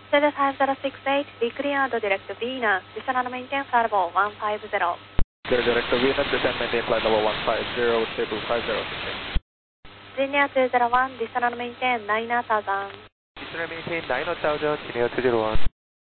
5068, decleared direct Venus, descend and maintain flight level 150. Clear direct Venus, descend maintain flight level 150, stable 50. Linear 201, descend and maintain 9000. Descend and maintain 9000, Linear 201.